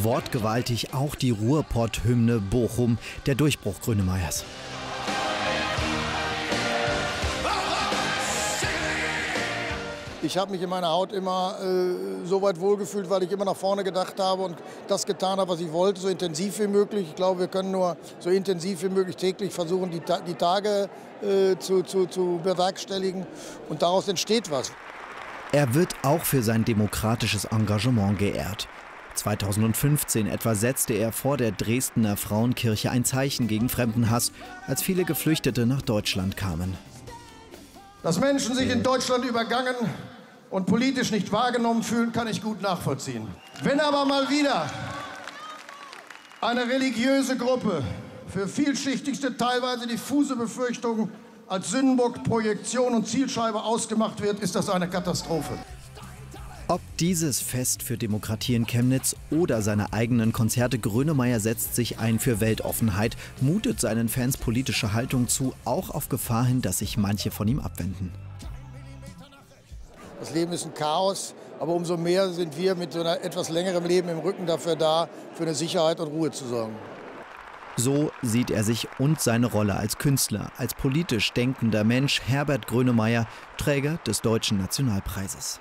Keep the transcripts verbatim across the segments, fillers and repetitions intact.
Wortgewaltig auch die Ruhrpott-Hymne Bochum, der Durchbruch Grönemeyers. Ich habe mich in meiner Haut immer äh, so weit wohlgefühlt, weil ich immer nach vorne gedacht habe und das getan habe, was ich wollte, so intensiv wie möglich. Ich glaube, wir können nur so intensiv wie möglich täglich versuchen, die, Ta die Tage äh, zu, zu, zu bewerkstelligen und daraus entsteht was. Er wird auch für sein demokratisches Engagement geehrt. zweitausendfünfzehn etwa setzte er vor der Dresdner Frauenkirche ein Zeichen gegen Fremdenhass, als viele Geflüchtete nach Deutschland kamen. Dass Menschen sich in Deutschland übergangen und politisch nicht wahrgenommen fühlen, kann ich gut nachvollziehen. Wenn aber mal wieder eine religiöse Gruppe für vielschichtigste, teilweise diffuse Befürchtungen als Sündenbock, Projektion und Zielscheibe ausgemacht wird, ist das eine Katastrophe. Ob dieses Fest für Demokratie in Chemnitz oder seine eigenen Konzerte, Grönemeyer setzt sich ein für Weltoffenheit, mutet seinen Fans politische Haltung zu, auch auf Gefahr hin, dass sich manche von ihm abwenden. Das Leben ist ein Chaos, aber umso mehr sind wir mit so einer etwas längerem Leben im Rücken dafür da, für eine Sicherheit und Ruhe zu sorgen. So sieht er sich und seine Rolle als Künstler, als politisch denkender Mensch, Herbert Grönemeyer, Träger des Deutschen Nationalpreises.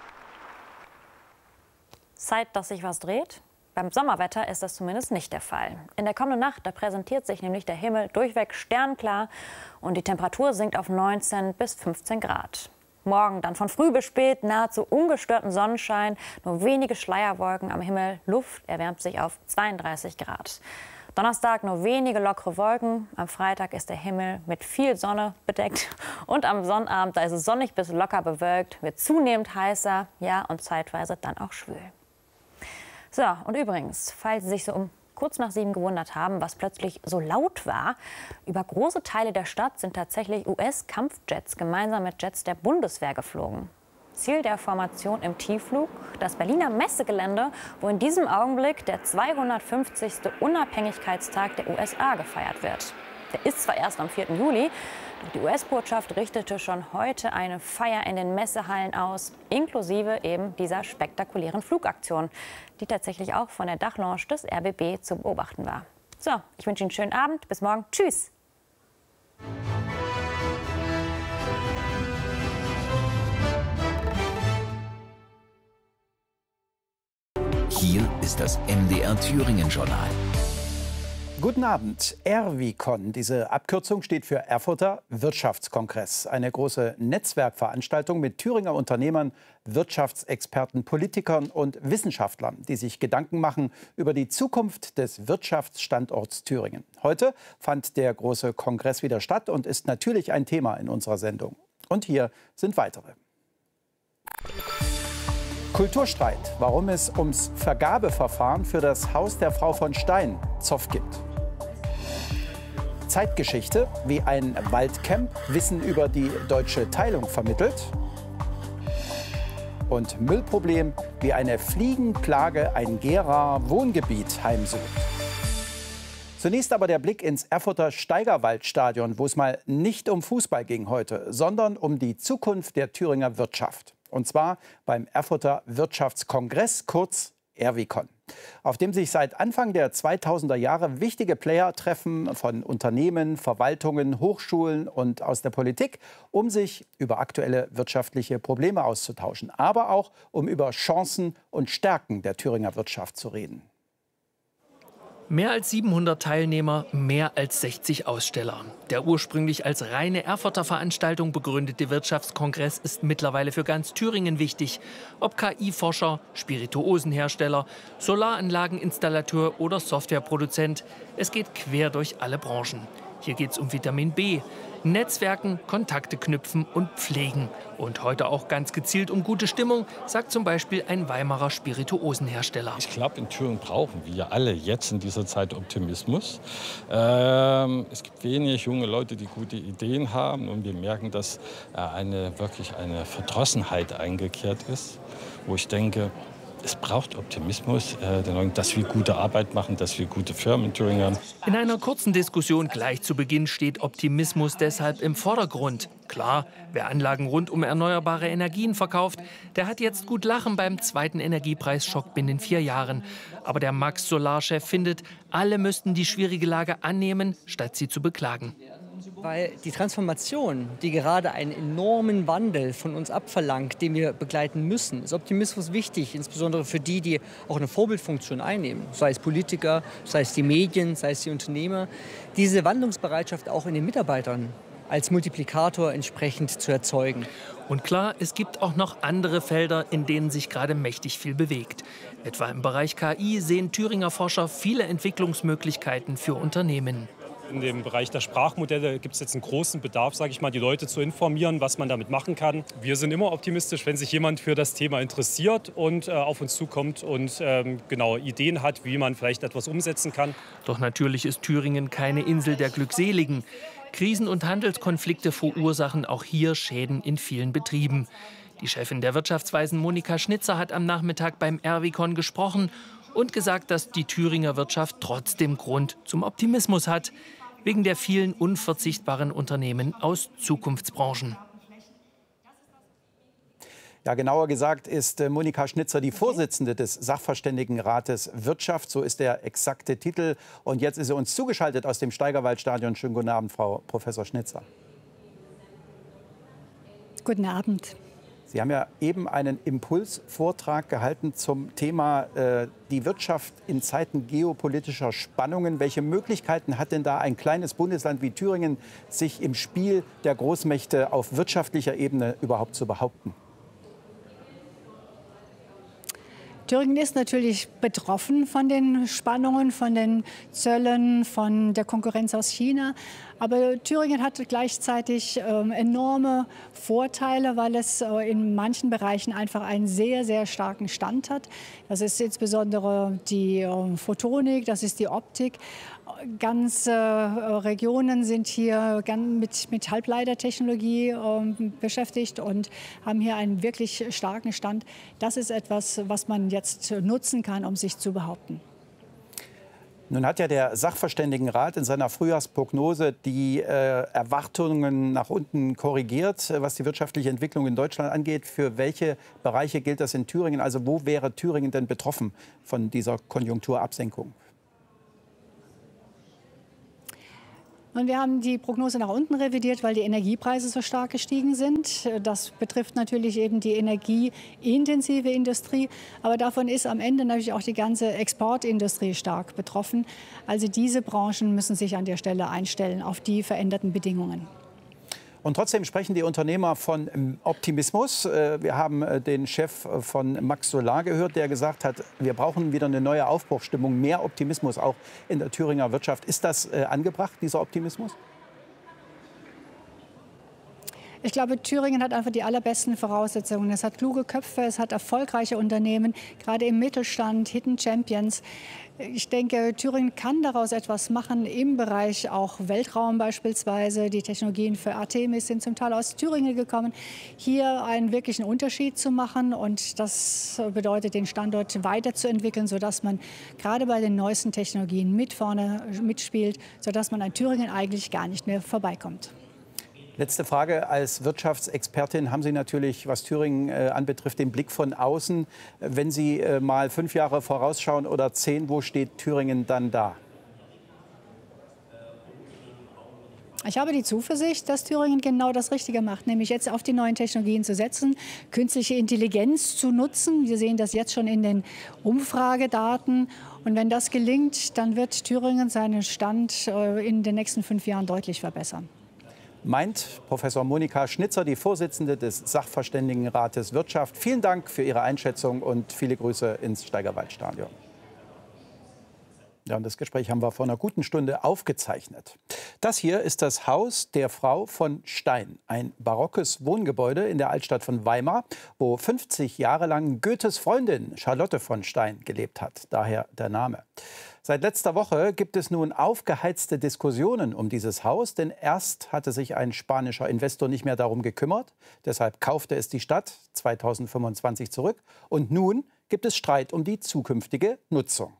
Zeit, dass sich was dreht? Beim Sommerwetter ist das zumindest nicht der Fall. In der kommenden Nacht, da präsentiert sich nämlich der Himmel durchweg sternklar und die Temperatur sinkt auf neunzehn bis fünfzehn Grad. Morgen dann von früh bis spät nahezu ungestörten Sonnenschein, nur wenige Schleierwolken am Himmel, Luft erwärmt sich auf zweiunddreißig Grad. Donnerstag nur wenige lockere Wolken, am Freitag ist der Himmel mit viel Sonne bedeckt und am Sonnabend, da ist es sonnig bis locker bewölkt, wird zunehmend heißer, ja und zeitweise dann auch schwül. So, und übrigens, falls Sie sich so um kurz nach sieben gewundert haben, was plötzlich so laut war, über große Teile der Stadt sind tatsächlich U S-Kampfjets gemeinsam mit Jets der Bundeswehr geflogen. Ziel der Formation im Tiefflug, das Berliner Messegelände, wo in diesem Augenblick der zweihundertfünfzigste Unabhängigkeitstag der U S A gefeiert wird. Der ist zwar erst am vierten Juli, doch die U S-Botschaft richtete schon heute eine Feier in den Messehallen aus, inklusive eben dieser spektakulären Flugaktion, die tatsächlich auch von der Dachlounge des R B B zu beobachten war. So, ich wünsche Ihnen einen schönen Abend, bis morgen, tschüss! Hier ist das M D R Thüringen-Journal. Guten Abend. ERWICON, diese Abkürzung steht für Erfurter Wirtschaftskongress. Eine große Netzwerkveranstaltung mit Thüringer Unternehmern, Wirtschaftsexperten, Politikern und Wissenschaftlern, die sich Gedanken machen über die Zukunft des Wirtschaftsstandorts Thüringen. Heute fand der große Kongress wieder statt und ist natürlich ein Thema in unserer Sendung. Und hier sind weitere. Kulturstreit, warum es ums Vergabeverfahren für das Haus der Frau von Stein Zoff gibt. Zeitgeschichte, wie ein Waldcamp Wissen über die deutsche Teilung vermittelt. Und Müllproblem, wie eine Fliegenplage ein Geraer Wohngebiet heimsucht. Zunächst aber der Blick ins Erfurter Steigerwaldstadion, wo es mal nicht um Fußball ging heute, sondern um die Zukunft der Thüringer Wirtschaft. Und zwar beim Erfurter Wirtschaftskongress, kurz ERWICON, auf dem sich seit Anfang der zweitausender Jahre wichtige Player treffen von Unternehmen, Verwaltungen, Hochschulen und aus der Politik, um sich über aktuelle wirtschaftliche Probleme auszutauschen, aber auch um über Chancen und Stärken der Thüringer Wirtschaft zu reden. Mehr als siebenhundert Teilnehmer, mehr als sechzig Aussteller. Der ursprünglich als reine Erfurter Veranstaltung begründete Wirtschaftskongress ist mittlerweile für ganz Thüringen wichtig. Ob K I-Forscher, Spirituosenhersteller, Solaranlageninstallateur oder Softwareproduzent. Es geht quer durch alle Branchen. Hier geht es um Vitamin B, Netzwerken, Kontakte knüpfen und pflegen. Und heute auch ganz gezielt um gute Stimmung, sagt zum Beispiel ein Weimarer Spirituosenhersteller. Ich glaube, in Thüringen brauchen wir alle jetzt in dieser Zeit Optimismus. Ähm, es gibt wenig junge Leute, die gute Ideen haben. Und wir merken, dass äh, eine, wirklich eine Verdrossenheit eingekehrt ist, wo ich denke, Es braucht Optimismus, äh, dass wir gute Arbeit machen, dass wir gute Firmen in Thüringen haben. In einer kurzen Diskussion gleich zu Beginn steht Optimismus deshalb im Vordergrund. Klar, wer Anlagen rund um erneuerbare Energien verkauft, der hat jetzt gut lachen beim zweiten Energiepreisschock binnen vier Jahren. Aber der Max Solar-Chef findet, alle müssten die schwierige Lage annehmen, statt sie zu beklagen. Weil die Transformation, die gerade einen enormen Wandel von uns abverlangt, den wir begleiten müssen, ist Optimismus wichtig, insbesondere für die, die auch eine Vorbildfunktion einnehmen, sei es Politiker, sei es die Medien, sei es die Unternehmer, diese Wandlungsbereitschaft auch in den Mitarbeitern als Multiplikator entsprechend zu erzeugen. Und klar, es gibt auch noch andere Felder, in denen sich gerade mächtig viel bewegt. Etwa im Bereich K I sehen Thüringer Forscher viele Entwicklungsmöglichkeiten für Unternehmen. In dem Bereich der Sprachmodelle gibt es jetzt einen großen Bedarf, sage ich mal, die Leute zu informieren, was man damit machen kann. Wir sind immer optimistisch, wenn sich jemand für das Thema interessiert und äh, auf uns zukommt und ähm, genau Ideen hat, wie man vielleicht etwas umsetzen kann. Doch natürlich ist Thüringen keine Insel der Glückseligen. Krisen und Handelskonflikte verursachen auch hier Schäden in vielen Betrieben. Die Chefin der Wirtschaftsweisen Monika Schnitzer hat am Nachmittag beim Erwicon gesprochen und gesagt, dass die Thüringer Wirtschaft trotzdem Grund zum Optimismus hat, wegen der vielen unverzichtbaren Unternehmen aus Zukunftsbranchen. Ja, genauer gesagt ist Monika Schnitzer die Vorsitzende des Sachverständigenrates Wirtschaft. So ist der exakte Titel. Und jetzt ist sie uns zugeschaltet aus dem Steigerwaldstadion. Schönen guten Abend, Frau Professor Schnitzer. Guten Abend. Sie haben ja eben einen Impulsvortrag gehalten zum Thema äh, die Wirtschaft in Zeiten geopolitischer Spannungen. Welche Möglichkeiten hat denn da ein kleines Bundesland wie Thüringen, sich im Spiel der Großmächte auf wirtschaftlicher Ebene überhaupt zu behaupten? Thüringen ist natürlich betroffen von den Spannungen, von den Zöllen, von der Konkurrenz aus China. Aber Thüringen hat gleichzeitig äh, enorme Vorteile, weil es äh, in manchen Bereichen einfach einen sehr, sehr starken Stand hat. Das ist insbesondere die äh, Photonik, das ist die Optik. Ganze äh, Regionen sind hier ganz mit, mit Halbleitertechnologie äh, beschäftigt und haben hier einen wirklich starken Stand. Das ist etwas, was man jetzt nutzen kann, um sich zu behaupten. Nun hat ja der Sachverständigenrat in seiner Frühjahrsprognose die äh, Erwartungen nach unten korrigiert, was die wirtschaftliche Entwicklung in Deutschland angeht. Für welche Bereiche gilt das in Thüringen? Also wo wäre Thüringen denn betroffen von dieser Konjunkturabsenkung? Und wir haben die Prognose nach unten revidiert, weil die Energiepreise so stark gestiegen sind. Das betrifft natürlich eben die energieintensive Industrie. Aber davon ist am Ende natürlich auch die ganze Exportindustrie stark betroffen. Also diese Branchen müssen sich an der Stelle einstellen auf die veränderten Bedingungen. Und trotzdem sprechen die Unternehmer von Optimismus. Wir haben den Chef von Max Solar gehört, der gesagt hat, wir brauchen wieder eine neue Aufbruchsstimmung, mehr Optimismus auch in der Thüringer Wirtschaft. Ist das angebracht, dieser Optimismus? Ich glaube, Thüringen hat einfach die allerbesten Voraussetzungen. Es hat kluge Köpfe, es hat erfolgreiche Unternehmen, gerade im Mittelstand, Hidden Champions. Ich denke, Thüringen kann daraus etwas machen im Bereich auch Weltraum beispielsweise. Die Technologien für Artemis sind zum Teil aus Thüringen gekommen. Hier einen wirklichen Unterschied zu machen und das bedeutet, den Standort weiterzuentwickeln, sodass man gerade bei den neuesten Technologien mit vorne mitspielt, sodass man an Thüringen eigentlich gar nicht mehr vorbeikommt. Letzte Frage. Als Wirtschaftsexpertin haben Sie natürlich, was Thüringen äh, anbetrifft, den Blick von außen. Wenn Sie äh, mal fünf Jahre vorausschauen oder zehn, wo steht Thüringen dann da? Ich habe die Zuversicht, dass Thüringen genau das Richtige macht, nämlich jetzt auf die neuen Technologien zu setzen, künstliche Intelligenz zu nutzen. Wir sehen das jetzt schon in den Umfragedaten. Und wenn das gelingt, dann wird Thüringen seinen Stand äh, in den nächsten fünf Jahren deutlich verbessern. Meint Professor Monika Schnitzer, die Vorsitzende des Sachverständigenrates Wirtschaft. Vielen Dank für Ihre Einschätzung und viele Grüße ins Steigerwaldstadion. Ja, und das Gespräch haben wir vor einer guten Stunde aufgezeichnet. Das hier ist das Haus der Frau von Stein, ein barockes Wohngebäude in der Altstadt von Weimar, wo fünfzig Jahre lang Goethes Freundin Charlotte von Stein gelebt hat. Daher der Name. Seit letzter Woche gibt es nun aufgeheizte Diskussionen um dieses Haus, denn erst hatte sich ein spanischer Investor nicht mehr darum gekümmert. Deshalb kaufte es die Stadt zweitausendfünfundzwanzig zurück. Und nun gibt es Streit um die zukünftige Nutzung.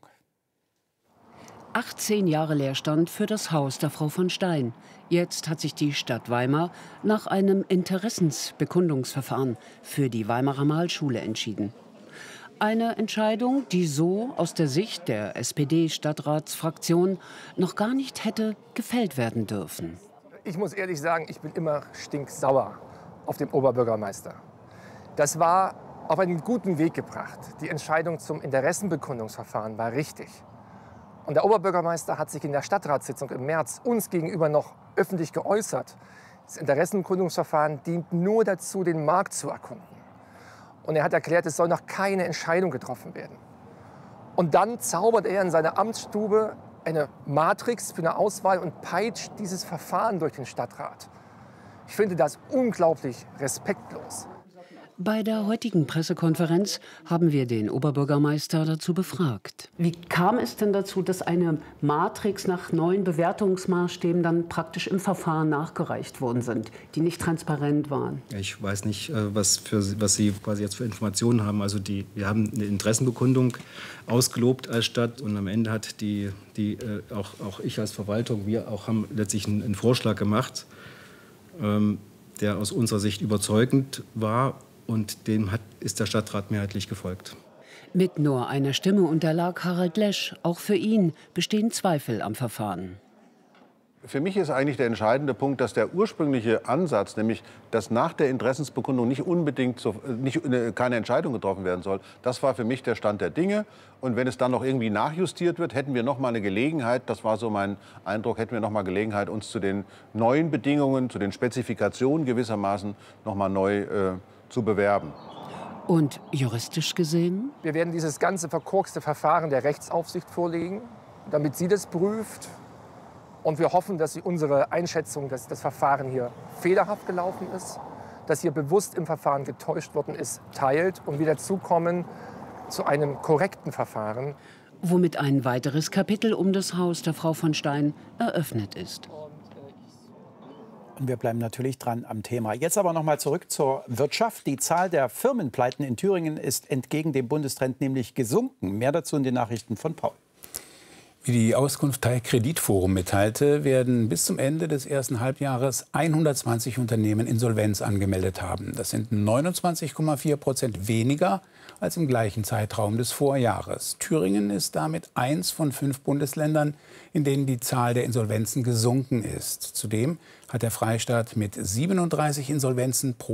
achtzehn Jahre Leerstand für das Haus der Frau von Stein. Jetzt hat sich die Stadt Weimar nach einem Interessensbekundungsverfahren für die Weimarer Malerschule entschieden. Eine Entscheidung, die so aus der Sicht der S P D-Stadtratsfraktion noch gar nicht hätte gefällt werden dürfen. Ich muss ehrlich sagen, ich bin immer stinksauer auf den Oberbürgermeister. Das war auf einen guten Weg gebracht. Die Entscheidung zum Interessenbekundungsverfahren war richtig. Und der Oberbürgermeister hat sich in der Stadtratssitzung im März uns gegenüber noch öffentlich geäußert. Das Interessenbekundungsverfahren dient nur dazu, den Markt zu erkunden. Und er hat erklärt, es soll noch keine Entscheidung getroffen werden. Und dann zaubert er in seiner Amtsstube eine Matrix für eine Auswahl und peitscht dieses Verfahren durch den Stadtrat. Ich finde das unglaublich respektlos. Bei der heutigen Pressekonferenz haben wir den Oberbürgermeister dazu befragt. Wie kam es denn dazu, dass eine Matrix nach neuen Bewertungsmaßstäben dann praktisch im Verfahren nachgereicht worden sind, die nicht transparent waren? Ich weiß nicht, was, für, was Sie quasi jetzt für Informationen haben. Also die, wir haben eine Interessenbekundung ausgelobt als Stadt und am Ende hat die, die auch, auch ich als Verwaltung, wir auch haben letztlich einen, einen Vorschlag gemacht, ähm, der aus unserer Sicht überzeugend war. Und dem hat, ist der Stadtrat mehrheitlich gefolgt. Mit nur einer Stimme unterlag Harald Lesch. Auch für ihn bestehen Zweifel am Verfahren. Für mich ist eigentlich der entscheidende Punkt, dass der ursprüngliche Ansatz, nämlich dass nach der Interessensbekundung nicht unbedingt so, nicht, keine Entscheidung getroffen werden soll, das war für mich der Stand der Dinge. Und wenn es dann noch irgendwie nachjustiert wird, hätten wir noch mal eine Gelegenheit, das war so mein Eindruck, hätten wir noch mal Gelegenheit, uns zu den neuen Bedingungen, zu den Spezifikationen gewissermaßen noch mal neu äh, zu bewerben. Und juristisch gesehen? Wir werden dieses ganze verkorkste Verfahren der Rechtsaufsicht vorlegen, damit sie das prüft. Und wir hoffen, dass sie unsere Einschätzung, dass das Verfahren hier fehlerhaft gelaufen ist, dass hier bewusst im Verfahren getäuscht worden ist, teilt und wir dazukommen zu einem korrekten Verfahren. Womit ein weiteres Kapitel um das Haus der Frau von Stein eröffnet ist. Und wir bleiben natürlich dran am Thema. Jetzt aber noch mal zurück zur Wirtschaft. Die Zahl der Firmenpleiten in Thüringen ist entgegen dem Bundestrend nämlich gesunken. Mehr dazu in den Nachrichten von Paul. Wie die Auskunft Teil Kreditforum mitteilte, werden bis zum Ende des ersten Halbjahres hundertzwanzig Unternehmen Insolvenz angemeldet haben. Das sind neunundzwanzig Komma vier Prozent weniger als im gleichen Zeitraum des Vorjahres. Thüringen ist damit eins von fünf Bundesländern, in denen die Zahl der Insolvenzen gesunken ist. Zudem hat der Freistaat mit siebenunddreißig Insolvenzen pro